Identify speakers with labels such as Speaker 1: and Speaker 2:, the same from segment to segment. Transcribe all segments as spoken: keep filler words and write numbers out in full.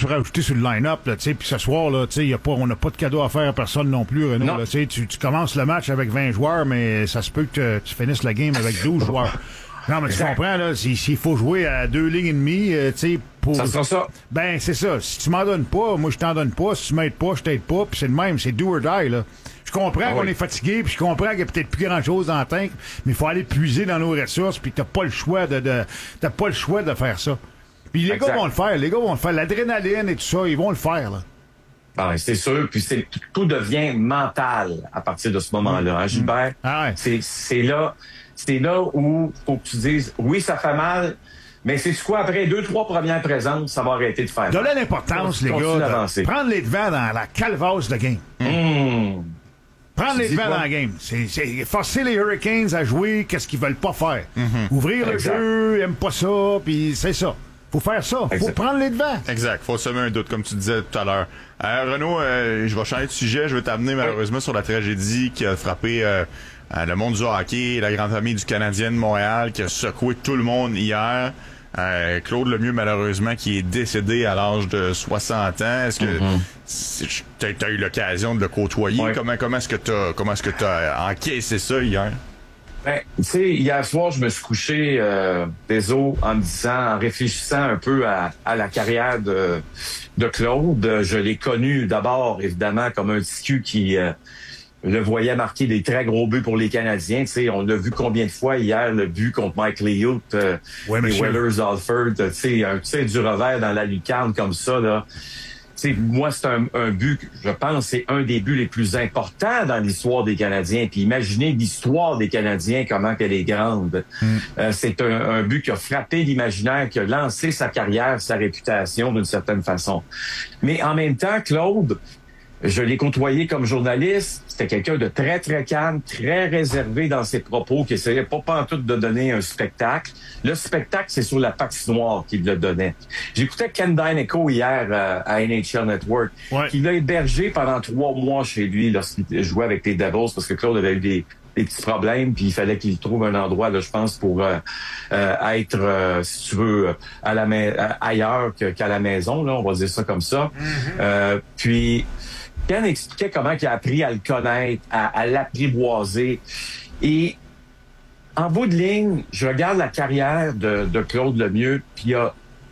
Speaker 1: se rajouter sur le line-up, là, tu sais, puis ce soir, là, tu sais, y a pas, on n'a pas de cadeau à faire à personne non plus, Renaud, là, tu sais, tu commences le match avec vingt joueurs, mais ça se peut que tu finisses la game avec douze joueurs. Non, mais tu comprends, là, s'il si faut jouer à deux lignes et demie, euh, tu sais, pour...
Speaker 2: Ça sera ça.
Speaker 1: Ben, c'est ça. Si tu m'en donnes pas, moi, je t'en donne pas. Si tu m'aides pas, je t'aide pas, puis c'est le même, c'est do or die, là. Je comprends ah, qu'on oui. est fatigué, puis je comprends qu'il y a peut-être plus grand-chose dans le tank, mais il faut aller puiser dans nos ressources, puis t'as pas le choix de, de t'as pas le choix de faire ça. Puis les exact. gars vont le faire, les gars vont le faire. L'adrénaline et tout ça, ils vont le faire, là.
Speaker 2: Ben, c'est sûr, puis c'est, tout devient mental à partir de ce moment-là, hein, Gilbert?
Speaker 1: Ah ouais.
Speaker 2: C'est, c'est là, c'est là où faut que tu dises, oui, ça fait mal, mais c'est quoi, après deux, trois premières présences, ça va arrêter de faire mal.
Speaker 1: Donner l'importance, les gars, de prendre les devants dans la calvasse de game.
Speaker 2: Mmh.
Speaker 1: Prendre les devants dans la game. C'est, c'est forcer les Hurricanes à jouer qu'est-ce qu'ils veulent pas faire. Mm-hmm. Ouvrir exact. le jeu, ils aiment pas ça, puis c'est ça. Faut faire ça. Faut exact. prendre les devants.
Speaker 3: Exact. Faut semer un doute, comme tu disais tout à l'heure. Euh, Renaud, euh, je vais changer de sujet. Je vais t'amener malheureusement oui. sur la tragédie qui a frappé euh, le monde du hockey, la grande famille du Canadien de Montréal, qui a secoué tout le monde hier. Euh, Claude Lemieux, malheureusement, qui est décédé à l'âge de soixante ans. Est-ce que mm-hmm. t'as, t'as eu l'occasion de le côtoyer? Oui. Comment, comment est-ce que t'as, comment est-ce que t'as encaissé ça hier?
Speaker 2: Ben, tu sais, hier soir, je me suis couché euh, des os en me disant, en réfléchissant un peu à, à la carrière de, de Claude. Je l'ai connu d'abord, évidemment, comme un ticu qui euh, le voyait marquer des très gros buts pour les Canadiens. Tu sais, on l'a vu combien de fois hier, le but contre Mike Liut, euh,
Speaker 1: ouais,
Speaker 2: les Whalers Alford, tu sais, un tu sais, du revers dans la lucarne comme ça, là. T'sais, moi, c'est un, un but, je pense, c'est un des buts les plus importants dans l'histoire des Canadiens. Puis imaginez l'histoire des Canadiens, comment qu'elle est grande. Mm. Euh, c'est un, un but qui a frappé l'imaginaire, qui a lancé sa carrière, sa réputation d'une certaine façon. Mais en même temps, Claude, je l'ai côtoyé comme journaliste. C'était quelqu'un de très, très calme, très réservé dans ses propos, qui essayait pas pantoute de donner un spectacle. Le spectacle, c'est sur la patinoire qu'il le donnait. J'écoutais Ken Dyneco hier euh, à N H L Network. Ouais. Il l'a hébergé pendant trois mois chez lui lorsqu'il jouait avec les Devils, parce que Claude avait eu des, des petits problèmes, puis il fallait qu'il trouve un endroit, là, je pense, pour euh, euh, être, euh, si tu veux, à la ma- ailleurs que, qu'à la maison, là, on va dire ça comme ça. Mm-hmm. Euh, puis... Ken expliquait comment il a appris à le connaître, à, à l'apprivoiser. Et en bout de ligne, je regarde la carrière de, de Claude Lemieux, puis il y a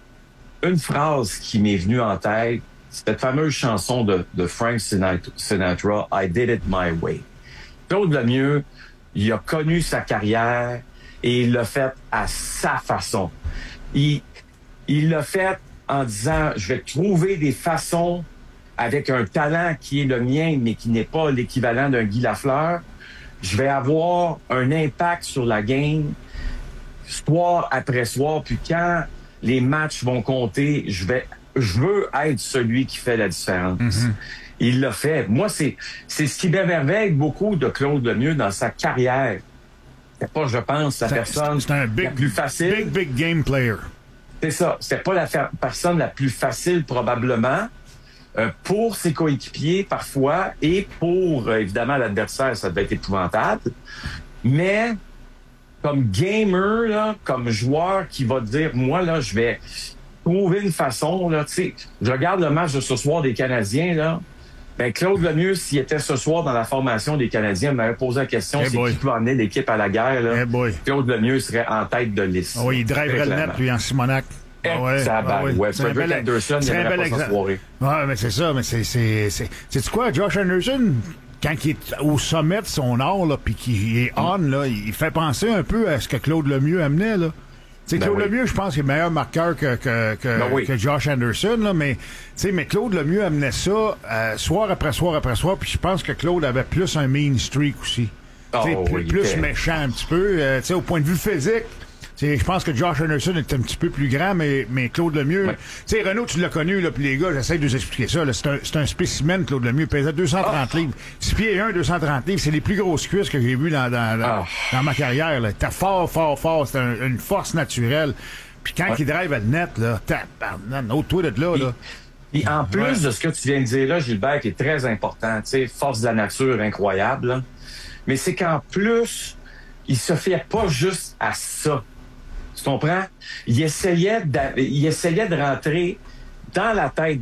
Speaker 2: une phrase qui m'est venue en tête, cette fameuse chanson de, de Frank Sinatra, « I did it my way ». Claude Lemieux, il a connu sa carrière et il l'a fait à sa façon. Il, il l'a fait en disant « Je vais trouver des façons avec un talent qui est le mien, mais qui n'est pas l'équivalent d'un Guy Lafleur, je vais avoir un impact sur la game soir après soir. Puis quand les matchs vont compter, je vais, je veux être celui qui fait la différence. Mm-hmm. Il l'a fait. Moi, c'est, c'est ce qui m'émerveille beaucoup de Claude Lemieux dans sa carrière. C'est pas, je pense, la c'est, personne
Speaker 1: c'est un big,
Speaker 2: la plus facile.
Speaker 1: Big, big game player.
Speaker 2: C'est ça. C'est pas la fa- personne la plus facile, probablement. Euh, pour ses coéquipiers parfois et pour euh, évidemment l'adversaire, ça devait être épouvantable. Mais comme gamer, là, comme joueur qui va dire moi là, je vais trouver une façon là. Tu sais, je regarde le match de ce soir des Canadiens là. Ben Claude Lemieux, s'il était ce soir dans la formation des Canadiens, m'avait posé la question hey c'est boy. qui peut emmener l'équipe à la guerre là.
Speaker 1: Hey
Speaker 2: Claude Lemieux serait en tête de liste.
Speaker 1: Oh, il driverait le net lui en Simonac.
Speaker 2: Ah ouais, ça ah ouais. ouais. Frederick bel, Anderson, il n'aimerait pas exa- sa soirée.
Speaker 1: Ouais, mais c'est ça, mais c'est, c'est, c'est, c'est quoi, Josh Anderson, quand il est au sommet de son art, là, pis qu'il est on, là, il fait penser un peu à ce que Claude Lemieux amenait, là. Tu sais, ben Claude oui. Lemieux, je pense qu'il est meilleur marqueur que, que, que, ben oui. que Josh Anderson, là, mais, tu sais, mais Claude Lemieux amenait ça, euh, soir après soir après soir, puis je pense que Claude avait plus un mean streak aussi. Oh, tu sais, oui, plus, plus méchant un petit peu, euh, tu sais, au point de vue physique. Je pense que Josh Anderson est un petit peu plus grand, mais, mais Claude Lemieux... Ouais. Tu sais, Renaud, tu l'as connu, là, puis les gars, j'essaie de vous expliquer ça. Là, c'est, un, c'est un spécimen, Claude Lemieux. Il pesait deux cent trente oh. livres. six pieds un, deux cent trente livres. C'est les plus grosses cuisses que j'ai vues dans, dans, dans, oh. dans ma carrière. Là. T'as fort, fort, fort. C'est un, une force naturelle. Puis quand ouais. il drive à le net, là, tabarnak, autre toi de là, là.
Speaker 2: Et en plus ouais. de ce que tu viens de dire là, Gilbert, qui est très important, tu sais, force de la nature incroyable, là. Mais c'est qu'en plus, il se fait pas juste à ça. Tu comprends? Il essayait de, il essayait de rentrer dans la tête